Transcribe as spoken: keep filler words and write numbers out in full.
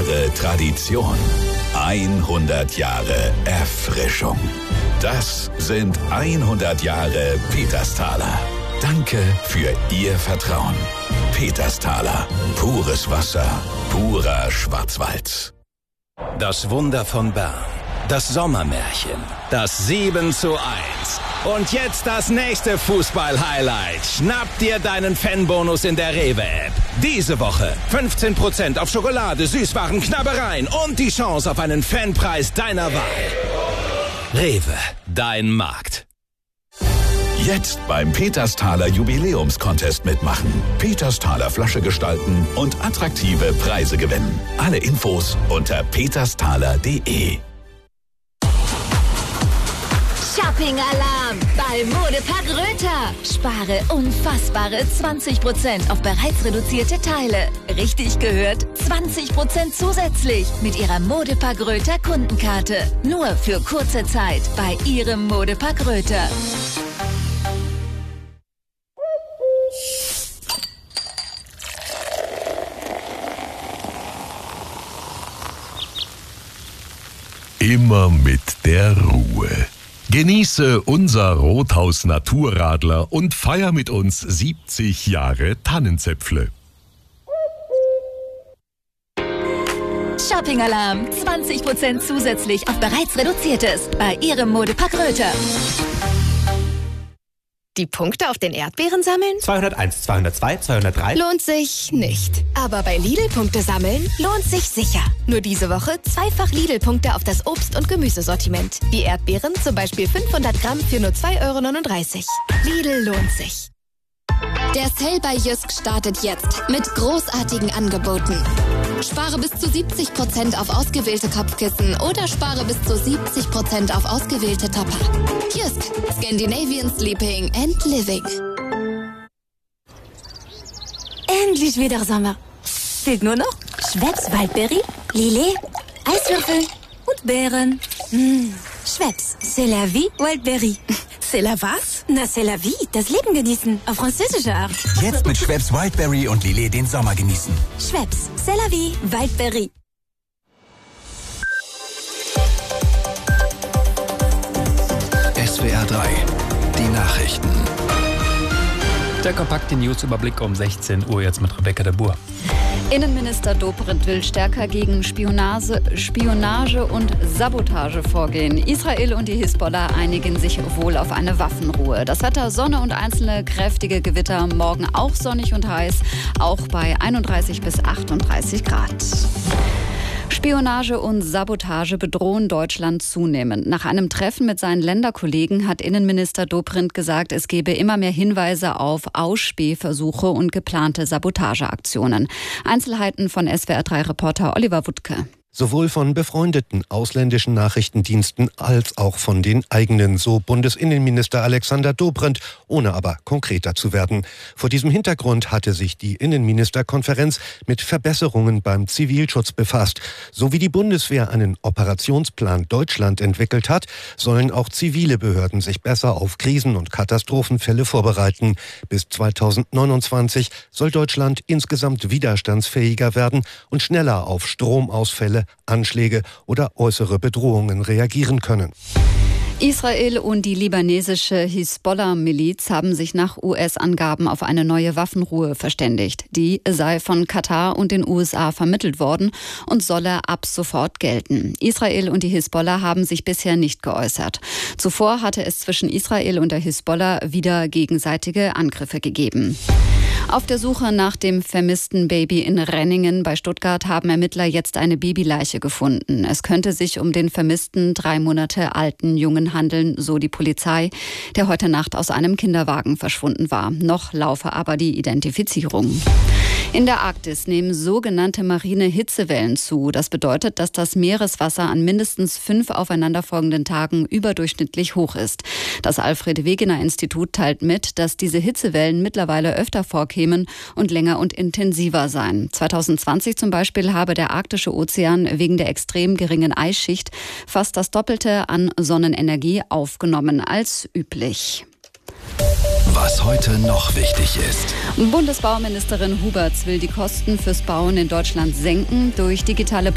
Jahre Tradition. hundert Jahre Erfrischung. Das sind hundert Jahre Petersthaler. Danke für Ihr Vertrauen. Petersthaler. Pures Wasser. Purer Schwarzwald. Das Wunder von Bern. Das Sommermärchen. Das sieben zu eins. Und jetzt das nächste Fußball-Highlight. Schnapp dir deinen Fanbonus in der Rewe-App. Diese Woche fünfzehn Prozent auf Schokolade, Süßwaren, Knabbereien und die Chance auf einen Fanpreis deiner Wahl. Rewe, dein Markt. Jetzt beim Petersthaler Jubiläumscontest mitmachen. Petersthaler Flasche gestalten und attraktive Preise gewinnen. Alle Infos unter petersthaler punkt de. Shopping-Alarm bei Modepark Röther. Spare unfassbare zwanzig Prozent auf bereits reduzierte Teile. Richtig gehört, zwanzig Prozent zusätzlich mit Ihrer Modepark Röther Kundenkarte. Nur für kurze Zeit bei Ihrem Modepark Röther. Immer mit der Ruhe. Genieße unser Rothaus Naturradler und feier mit uns siebzig Jahre Tannenzäpfle. Shopping-Alarm. zwanzig Prozent zusätzlich auf bereits reduziertes bei Ihrem Modepark Röther. Die Punkte auf den Erdbeeren sammeln? zweihunderteins, zweihundertzwei, zweihundertdrei. Lohnt sich nicht. Aber bei Lidl-Punkte sammeln lohnt sich sicher. Nur diese Woche zweifach Lidl-Punkte auf das Obst- und Gemüsesortiment. Die Erdbeeren zum Beispiel fünfhundert Gramm für nur zwei Euro neununddreißig. Lidl lohnt sich. Der Sale bei Jysk startet jetzt mit großartigen Angeboten. Spare bis zu siebzig Prozent auf ausgewählte Kopfkissen oder spare bis zu siebzig Prozent auf ausgewählte Topper. Jysk, Scandinavian Sleeping and Living. Endlich wieder Sommer. Fehlt nur noch Schweppes Waldbeere, Lillet, Eiswürfel und Beeren. Mmh. Schweppes, c'est la vie, Waldbeere. C'est la was? Na, c'est la vie, das Leben genießen, auf französische Art. Jetzt mit Schweppes Wildberry und Lillet den Sommer genießen. Schweppes, c'est la vie, Waldbeere. S W R drei, die Nachrichten. Der kompakte News-Überblick um sechzehn Uhr jetzt mit Rebecca de Boer. Innenminister Dobrindt will stärker gegen Spionage, Spionage und Sabotage vorgehen. Israel und die Hisbollah einigen sich wohl auf eine Waffenruhe. Das Wetter: Sonne und einzelne kräftige Gewitter. Morgen auch sonnig und heiß, auch bei einunddreißig bis achtunddreißig Grad. Spionage und Sabotage bedrohen Deutschland zunehmend. Nach einem Treffen mit seinen Länderkollegen hat Innenminister Dobrindt gesagt, es gebe immer mehr Hinweise auf Ausspähversuche und geplante Sabotageaktionen. Einzelheiten von S W R drei Reporter Oliver Wuttke. Sowohl von befreundeten ausländischen Nachrichtendiensten als auch von den eigenen, so Bundesinnenminister Alexander Dobrindt, ohne aber konkreter zu werden. Vor diesem Hintergrund hatte sich die Innenministerkonferenz mit Verbesserungen beim Zivilschutz befasst. So wie die Bundeswehr einen Operationsplan Deutschland entwickelt hat, sollen auch zivile Behörden sich besser auf Krisen- und Katastrophenfälle vorbereiten. Bis zweitausendneunundzwanzig soll Deutschland insgesamt widerstandsfähiger werden und schneller auf Stromausfälle, Anschläge oder äußere Bedrohungen reagieren können. Israel und die libanesische Hisbollah-Miliz haben sich nach U S-Angaben auf eine neue Waffenruhe verständigt. Die sei von Katar und den U S A vermittelt worden und solle ab sofort gelten. Israel und die Hisbollah haben sich bisher nicht geäußert. Zuvor hatte es zwischen Israel und der Hisbollah wieder gegenseitige Angriffe gegeben. Auf der Suche nach dem vermissten Baby in Renningen bei Stuttgart haben Ermittler jetzt eine Babyleiche gefunden. Es könnte sich um den vermissten drei Monate alten Jungen handeln, so die Polizei, der heute Nacht aus einem Kinderwagen verschwunden war. Noch laufe aber die Identifizierung. In der Arktis nehmen sogenannte marine Hitzewellen zu. Das bedeutet, dass das Meereswasser an mindestens fünf aufeinanderfolgenden Tagen überdurchschnittlich hoch ist. Das Alfred-Wegener-Institut teilt mit, dass diese Hitzewellen mittlerweile öfter vorkämen und länger und intensiver seien. zweitausendzwanzig zum Beispiel habe der arktische Ozean wegen der extrem geringen Eisschicht fast das Doppelte an Sonnenenergie aufgenommen als üblich. Was heute noch wichtig ist. Bundesbauministerin Huberts will die Kosten fürs Bauen in Deutschland senken durch digitale